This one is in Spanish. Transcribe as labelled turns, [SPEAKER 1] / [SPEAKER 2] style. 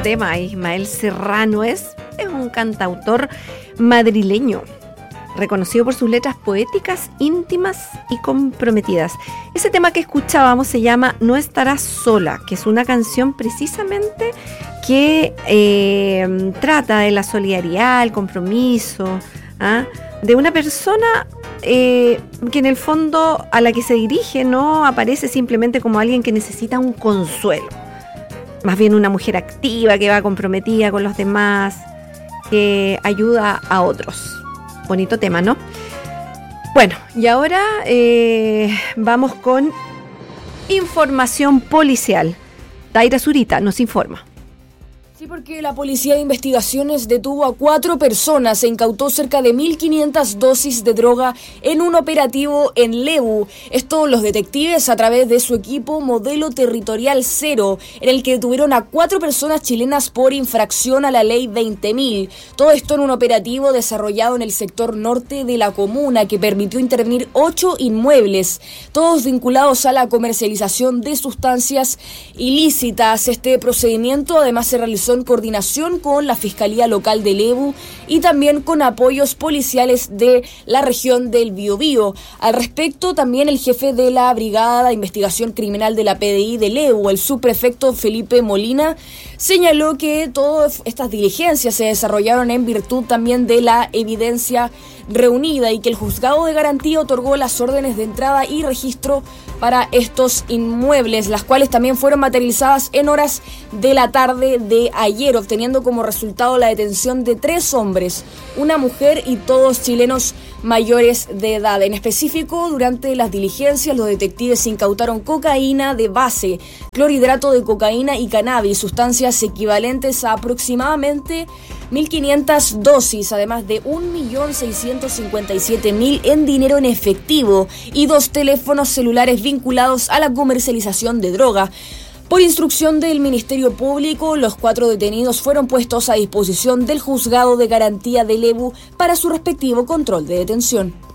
[SPEAKER 1] tema. Ismael Serrano es un cantautor madrileño, reconocido por sus letras poéticas, íntimas y comprometidas. Ese tema que escuchábamos se llama No estarás sola, que es una canción precisamente que trata de la solidaridad, el compromiso, de una persona que en el fondo a la que se dirige no aparece simplemente como alguien que necesita un consuelo, más bien una mujer activa que va comprometida con los demás, que ayuda a otros. Bonito tema, ¿no? Bueno, y ahora vamos con información policial. Daira Zurita nos informa.
[SPEAKER 2] Sí, porque la Policía de Investigaciones detuvo a 4 personas e incautó cerca de 1.500 dosis de droga en un operativo en Lebu. Esto los detectives a través de su equipo Modelo Territorial 0, en el que detuvieron a 4 personas chilenas por infracción a la ley 20.000. Todo esto en un operativo desarrollado en el sector norte de la comuna que permitió intervenir 8 inmuebles, todos vinculados a la comercialización de sustancias ilícitas. Este procedimiento además se realizó en coordinación con la Fiscalía Local de Lebu y también con apoyos policiales de la región del Biobío. Al respecto, también el jefe de la Brigada de Investigación Criminal de la PDI de Lebu, el subprefecto Felipe Molina, señaló que todas estas diligencias se desarrollaron en virtud también de la evidencia reunida y que el juzgado de garantía otorgó las órdenes de entrada y registro para estos inmuebles, las cuales también fueron materializadas en horas de la tarde de ayer, obteniendo como resultado la detención de 3 hombres, una mujer y todos chilenos mayores de edad. En específico, durante las diligencias, los detectives incautaron cocaína de base, clorhidrato de cocaína y cannabis, sustancias equivalentes a aproximadamente 1.500 dosis, además de 1.657.000 en dinero en efectivo y 2 teléfonos celulares vinculados a la comercialización de droga. Por instrucción del Ministerio Público, los 4 detenidos fueron puestos a disposición del Juzgado de Garantía de Lebu para su respectivo control de detención.